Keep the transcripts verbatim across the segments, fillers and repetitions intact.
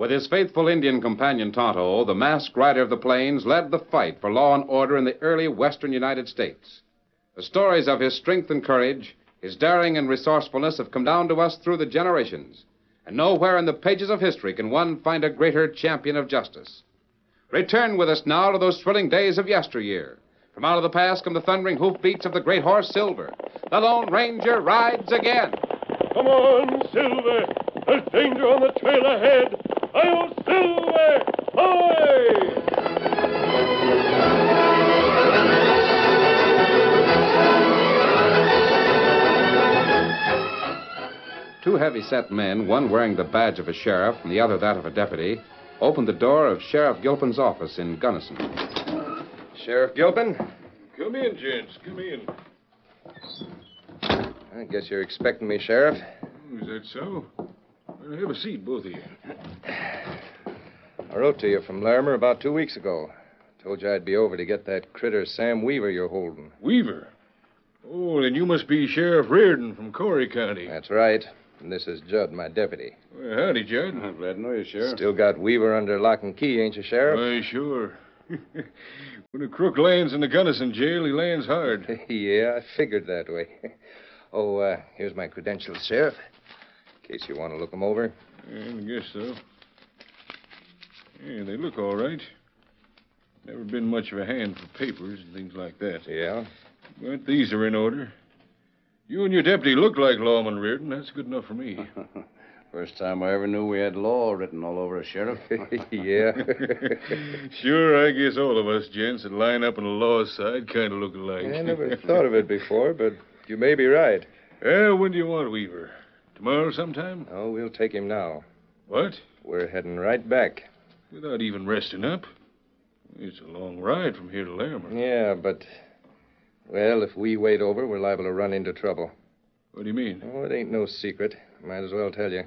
With his faithful Indian companion Tonto, the masked rider of the plains led the fight for law and order in the early western United States. The stories of his strength and courage, his daring and resourcefulness have come down to us through the generations. And nowhere in the pages of history can one find a greater champion of justice. Return with us now to those thrilling days of yesteryear. From out of the past come the thundering hoofbeats of the great horse Silver. The Lone Ranger rides again. Come on, Silver. There's danger on the trail ahead. Hi-yo, Silver! Hi! Two heavy-set men, one wearing the badge of a sheriff and the other that of a deputy, opened the door of Sheriff Gilpin's office in Gunnison. Sheriff Gilpin? Come in, gents. Come in. I guess you're expecting me, Sheriff. Is that so? Well, have a seat, both of you. I wrote to you from Larimer about two weeks ago. Told you I'd be over to get that critter Sam Weaver you're holding. Weaver? Oh, then you must be Sheriff Reardon from Corey County. That's right. And this is Judd, my deputy. Well, howdy, Judd. I'm glad to know you, Sheriff. Still got Weaver under lock and key, ain't you, Sheriff? Why, sure. When a crook lands in the Gunnison jail, he lands hard. Yeah, I figured that way. Oh, uh, here's my credentials, Sheriff. In case you want to look them over. Yeah, I guess so. Yeah, they look all right. Never been much of a hand for papers and things like that. Yeah? But these are in order. You and your deputy look like lawman, Reardon. That's good enough for me. First time I ever knew we had law written all over us, Sheriff. Yeah. Sure, I guess all of us gents that line up on the law side kind of look alike. I never thought of it before, but you may be right. Well, when do you want Weaver? Tomorrow sometime? Oh, we'll take him now. What? We're heading right back. Without even resting up? It's a long ride from here to Larimer. Yeah, but... Well, if we wait over, we're liable to run into trouble. What do you mean? Oh, it ain't no secret. Might as well tell you.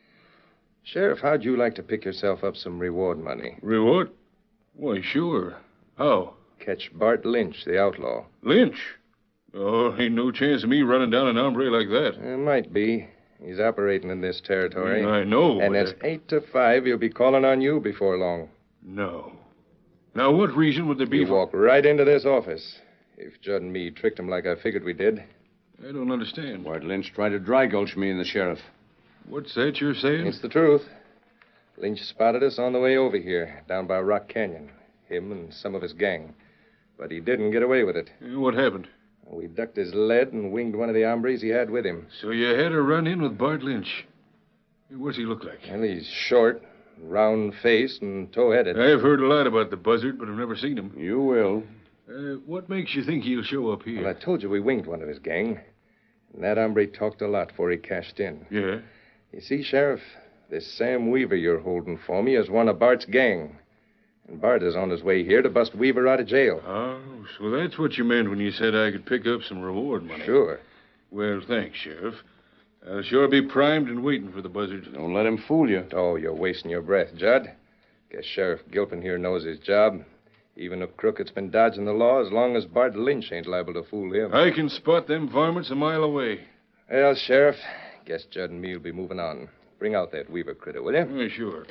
Sheriff, how'd you like to pick yourself up some reward money? Reward? Why, sure. How? Catch Bart Lynch, the outlaw. Lynch? Oh, ain't no chance of me running down an hombre like that. There might be. He's operating in this territory. I know. And it's eight to five. He'll be calling on you before long. No. Now, what reason would there be You for... walk right into this office. If Judd and me tricked him like I figured we did. I don't understand. White Lynch tried to dry gulch me and the sheriff. What's that you're saying? It's the truth. Lynch spotted us on the way over here, down by Rock Canyon. Him and some of his gang. But he didn't get away with it. What happened? We ducked his lead and winged one of the hombres he had with him. So you had a run-in with Bart Lynch. What's he look like? Well, he's short, round-faced, and toe-headed. I've heard a lot about the buzzard, but I've never seen him. You will. Uh, what makes you think he'll show up here? Well, I told you we winged one of his gang. And that hombre talked a lot before he cashed in. Yeah? You see, Sheriff, this Sam Weaver you're holding for me is one of Bart's gang. And Bart is on his way here to bust Weaver out of jail. Oh, so that's what you meant when you said I could pick up some reward money. Sure. Well, thanks, Sheriff. I'll sure be primed and waiting for the buzzard. Don't let him fool you. Oh, you're wasting your breath, Judd. Guess Sheriff Gilpin here knows his job. Even a crook that's been dodging the law, as long as Bart Lynch ain't liable to fool him. I can spot them varmints a mile away. Well, Sheriff, guess Judd and me will be moving on. Bring out that Weaver critter, will you? Oh, sure.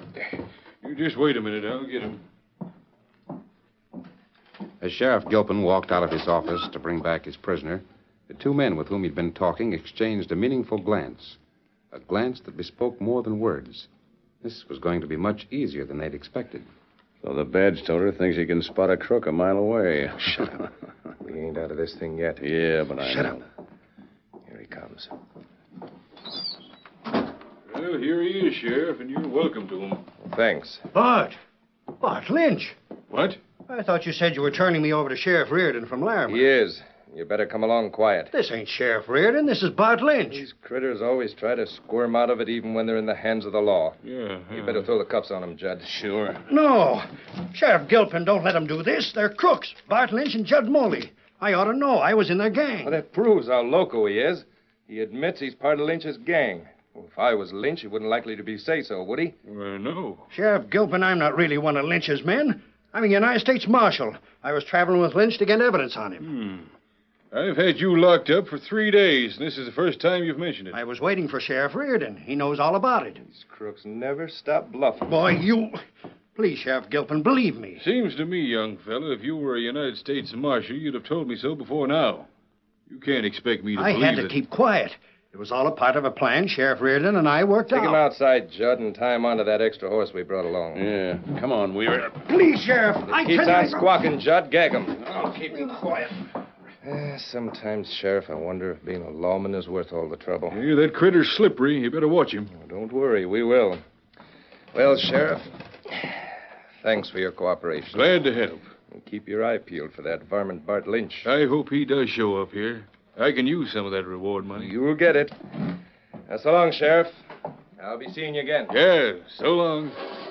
You just wait a minute. I'll get him. As Sheriff Gilpin walked out of his office to bring back his prisoner, the two men with whom he'd been talking exchanged a meaningful glance. A glance that bespoke more than words. This was going to be much easier than they'd expected. So the badge toter thinks he can spot a crook a mile away. Shut up. We ain't out of this thing yet. Yeah, but I Shut know. up. Here he comes. Well, here he is, Sheriff, and you're welcome to him. Thanks. Bart. Bart Lynch. What? I thought you said you were turning me over to Sheriff Reardon from Larimer. He is. You better come along quiet. This ain't Sheriff Reardon. This is Bart Lynch. These critters always try to squirm out of it even when they're in the hands of the law. Yeah. You better throw the cuffs on them, Judd. Sure. No. Sheriff Gilpin, don't let them do this. They're crooks. Bart Lynch and Judd Moley. I ought to know. I was in their gang. Well, that proves how loco he is. He admits he's part of Lynch's gang. Well, if I was Lynch, he wouldn't likely to be say-so, would he? Well, no. Sheriff Gilpin, I'm not really one of Lynch's men. I'm a United States Marshal. I was traveling with Lynch to get evidence on him. Hmm. I've had you locked up for three days, and this is the first time you've mentioned it. I was waiting for Sheriff Reardon. He knows all about it. These crooks never stop bluffing. Boy, you... Please, Sheriff Gilpin, believe me. Seems to me, young fella, if you were a United States Marshal, you'd have told me so before now. You can't expect me to I believe had to it. keep quiet. It was all a part of a plan Sheriff Reardon and I worked Take out. him outside, Judd, and tie him onto that extra horse we brought along. Yeah. Come on, Weaver. Please, Sheriff. I Keeps tell on you... squawking, Judd. Gag him. I'll keep him quiet. Eh, sometimes, Sheriff, I wonder if being a lawman is worth all the trouble. Yeah, that critter's slippery. You better watch him. Oh, don't worry, we will. Well, Sheriff, thanks for your cooperation. Glad to help. And keep your eye peeled for that varmint Bart Lynch. I hope he does show up here. I can use some of that reward money. You will get it. Now, so long, Sheriff. I'll be seeing you again. Yeah, so long.